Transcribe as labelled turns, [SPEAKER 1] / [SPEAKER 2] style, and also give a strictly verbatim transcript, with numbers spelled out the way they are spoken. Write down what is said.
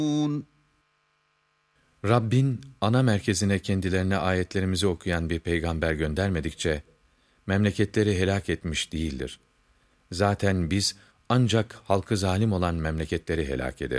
[SPEAKER 1] Rabbin ana merkezine kendilerine ayetlerimizi okuyan bir peygamber göndermedikçe memleketleri helak etmiş değildir. Zaten biz ancak halkı zalim olan memleketleri helak ederiz.